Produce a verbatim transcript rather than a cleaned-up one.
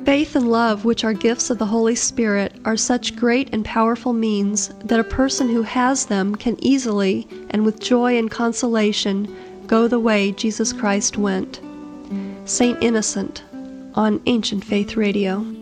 Faith and love, which are gifts of the Holy Spirit, are such great and powerful means that a person who has them can easily, and with joy and consolation, go the way Jesus Christ went. Saint Innocent, on Ancient Faith Radio.